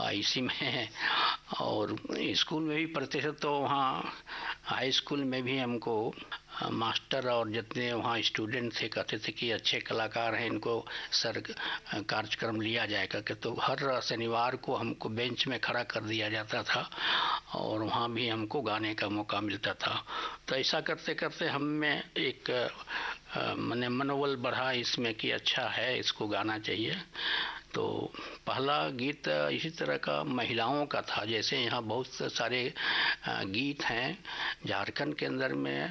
इसी में। और स्कूल में भी पढ़ते थे तो वहाँ हाई स्कूल में भी हमको मास्टर और जितने वहाँ स्टूडेंट थे कहते थे कि अच्छे कलाकार हैं, इनको सर कार्यक्रम लिया जाएगा कि तो हर शनिवार को हमको बेंच में खड़ा कर दिया जाता था और वहाँ भी हमको गाने का मौका मिलता था। तो ऐसा करते करते हम में एक मैंने मनोबल बढ़ा इसमें कि अच्छा है, इसको गाना चाहिए। तो पहला गीत इसी तरह का महिलाओं का था। जैसे यहाँ बहुत सारे गीत हैं झारखंड के अंदर में,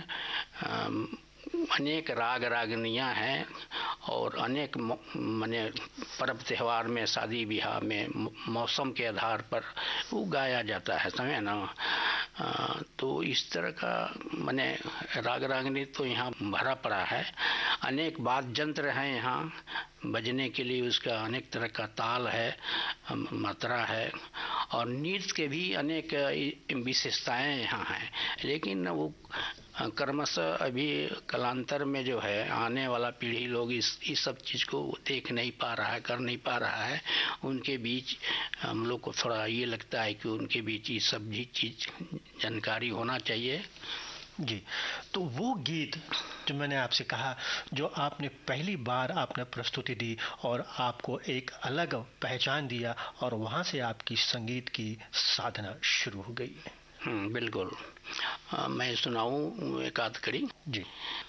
अनेक राग रागनियाँ हैं और अनेक माने पर्व त्यौहार में, शादी ब्याह में मौसम के आधार पर वो गाया जाता है, समझे ना। तो इस तरह का माने राग रागनी तो यहाँ भरा पड़ा है। अनेक वाद्य यंत्र हैं यहाँ बजने के लिए, उसका अनेक तरह का ताल है, मात्रा है और नृत्य के भी अनेक विशेषताएं यहाँ हैं। लेकिन वो क्रमशः अभी कालांतर में जो है आने वाला पीढ़ी लोग इस सब चीज़ को देख नहीं पा रहा है, कर नहीं पा रहा है। उनके बीच हम लोग को थोड़ा ये लगता है कि उनके बीच ये सब भी चीज़ जानकारी होना चाहिए। जी, तो वो गीत जो मैंने आपसे कहा, जो आपने पहली बार आपने प्रस्तुति दी और आपको एक अलग पहचान दिया और वहाँ से आपकी संगीत की साधना शुरू हो गई। बिल्कुल। मैं सुनाऊं एक आध कड़ी? जी।